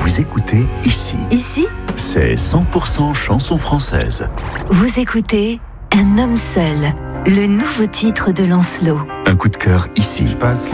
Vous écoutez Ici. Ici, C'est 100% chanson française. vous écoutez Un homme seul, le nouveau titre de Lancelot. Un coup de cœur ici.